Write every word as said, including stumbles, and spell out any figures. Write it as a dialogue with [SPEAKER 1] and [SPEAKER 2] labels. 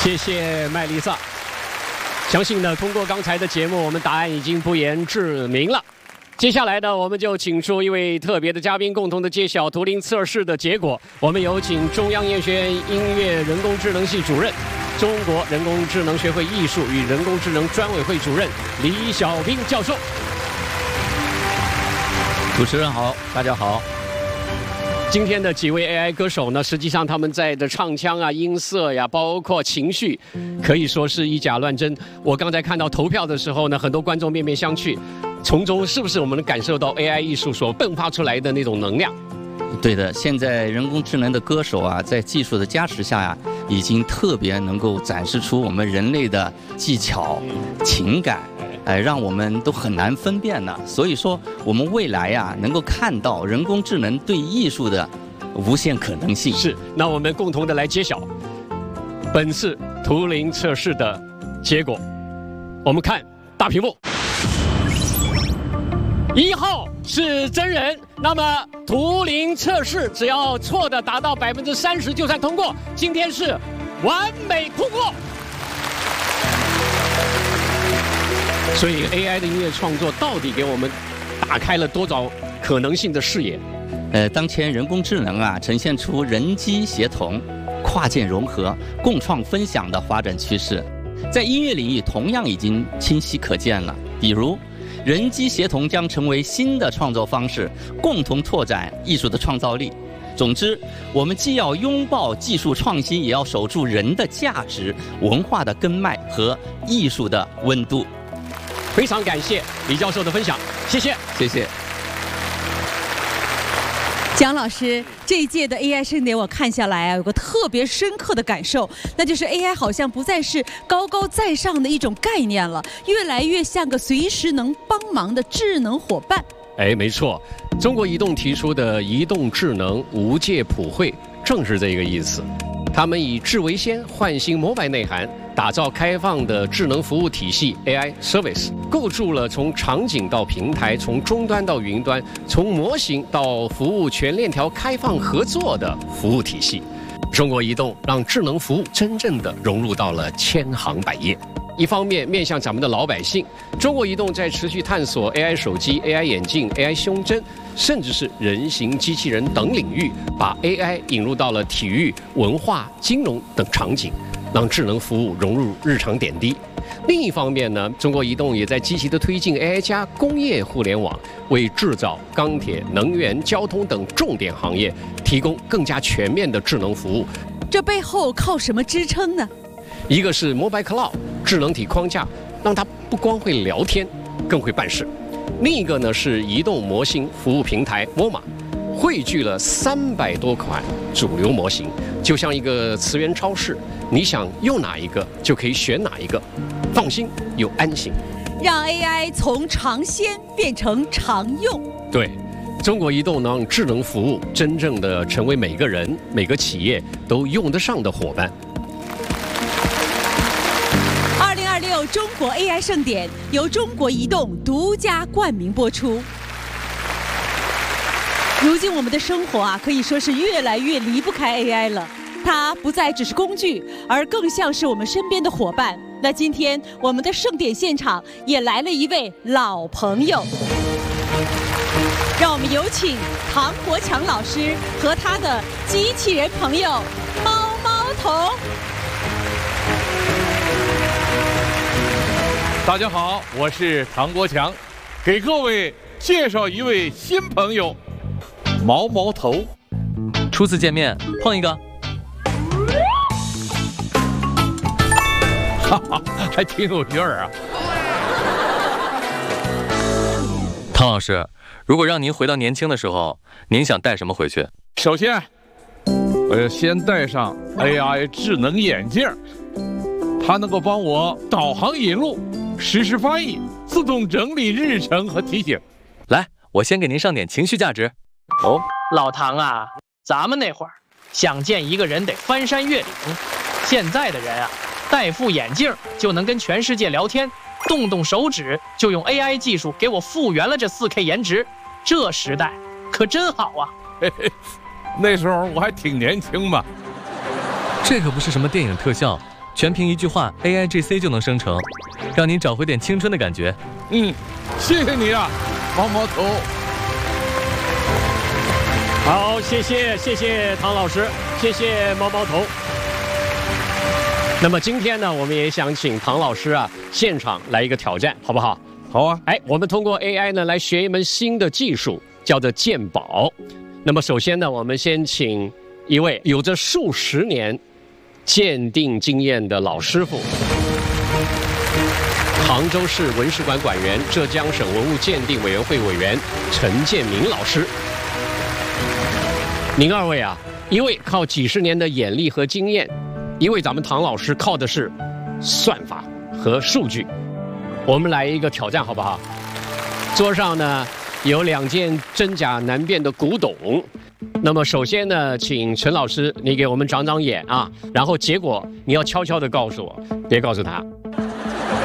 [SPEAKER 1] 谢谢麦丽萨。相信呢，通过刚才的节目，我们答案已经不言自明了。接下来呢，我们就请出一位特别的嘉宾，共同的揭晓图灵测试的结果。我们有请中央音乐学院音乐人工智能系主任、中国人工智能学会艺术与人工智能专委会主任李小兵教授。
[SPEAKER 2] 主持人好，大家好。
[SPEAKER 1] 今天的几位 A I 歌手呢，实际上他们在的唱腔啊、音色呀，包括情绪，可以说是以假乱真。我刚才看到投票的时候呢，很多观众面面相觑，从中是不是我们能感受到 A I 艺术所迸发出来的那种能量？
[SPEAKER 2] 对的，现在人工智能的歌手啊，在技术的加持下呀、啊，已经特别能够展示出我们人类的技巧、情感。哎，让我们都很难分辨呢。所以说，我们未来呀、啊，能够看到人工智能对艺术的无限可能性。
[SPEAKER 1] 是，那我们共同的来揭晓本次图灵测试的结果。我们看大屏幕，一号是真人，那么图灵测试只要错的达到百分之三十就算通过。今天是完美通过。所以 A I 的音乐创作到底给我们打开了多少可能性的视野？
[SPEAKER 2] 呃，当前人工智能啊，呈现出人机协同、跨界融合、共创分享的发展趋势，在音乐领域同样已经清晰可见了。比如，人机协同将成为新的创作方式，共同拓展艺术的创造力。总之，我们既要拥抱技术创新，也要守住人的价值、文化的根脉和艺术的温度。
[SPEAKER 1] 非常感谢李教授的分享，谢谢，
[SPEAKER 2] 谢谢。
[SPEAKER 3] 蒋老师，这一届的 A I 盛典我看下来啊，有个特别深刻的感受，那就是 A I 好像不再是高高在上的一种概念了，越来越像个随时能帮忙的智能伙伴。
[SPEAKER 1] 哎，没错，中国移动提出的移动智能无界普惠正是这个意思。他们以智为先，唤醒模板内涵，打造开放的智能服务体系 A I Service， 构筑了从场景到平台，从终端到云端，从模型到服务全链条开放合作的服务体系。中国移动让智能服务真正的融入到了千行百业。一方面面向咱们的老百姓，中国移动在持续探索 A I 手机、A I 眼镜、A I 胸针，甚至是人形机器人等领域，把 A I 引入到了体育、文化、金融等场景，让智能服务融入日常点滴。另一方面呢，中国移动也在积极地推进 A I 加工业互联网，为制造、钢铁、能源、交通等重点行业提供更加全面的智能服务。
[SPEAKER 3] 这背后靠什么支撑呢？
[SPEAKER 1] 一个是 Mobile Cloud 智能体框架，让它不光会聊天，更会办事。另一个呢是移动模型服务平台 M O M A， 汇聚了三百多款主流模型，就像一个词源超市，你想用哪一个就可以选哪一个，放心又安心。
[SPEAKER 3] 让 A I 从尝鲜变成常用。
[SPEAKER 1] 对。中国移动让智能服务真正的成为每个人、每个企业都用得上的伙伴。
[SPEAKER 3] 二零二六中国 A I 盛典由中国移动独家冠名播出。如今我们的生活啊，可以说是越来越离不开 A I 了。它不再只是工具，而更像是我们身边的伙伴。那今天我们的盛典现场也来了一位老朋友。让我们有请唐国强老师和他的机器人朋友猫猫童。
[SPEAKER 4] 大家好，我是唐国强，给各位介绍一位新朋友，毛毛头。
[SPEAKER 5] 初次见面，碰一个。
[SPEAKER 4] 哈哈，还挺有劲儿啊。
[SPEAKER 5] 唐老师，如果让您回到年轻的时候，您想带什么回去？
[SPEAKER 4] 首先，我要先带上 A I 智能眼镜，它能够帮我导航引路、实时翻译、自动整理日程和提醒。
[SPEAKER 5] 来，我先给您上点情绪价值。
[SPEAKER 4] 哦，
[SPEAKER 6] 老唐啊，咱们那会儿想见一个人得翻山越岭，现在的人啊，戴副眼镜就能跟全世界聊天。动动手指就用 A I 技术给我复原了这 四K 颜值，这时代可真好啊！
[SPEAKER 4] 嘿嘿，那时候我还挺年轻嘛。
[SPEAKER 5] 这可不是什么电影特效， 全凭一句话 A I G C 就能生成，让您找回点青春的感觉。
[SPEAKER 4] 嗯，谢谢你啊，毛毛头。
[SPEAKER 1] 好，谢谢谢谢唐老师，谢谢毛毛头。那么今天呢，我们也想请唐老师啊，现场来一个挑战，好不好？
[SPEAKER 4] 好啊。
[SPEAKER 1] 哎，我们通过 A I 呢来学一门新的技术，叫做鉴宝。那么首先呢，我们先请一位有着数十年鉴定经验的老师傅，杭州市文史馆馆员、浙江省文物鉴定委员会委员陈建明老师。您二位啊，一位靠几十年的眼力和经验，一位咱们唐老师靠的是算法和数据。我们来一个挑战好不好？桌上呢有两件真假难辨的古董。那么首先呢，请陈老师你给我们长长眼啊，然后结果你要悄悄地告诉我，别告诉他。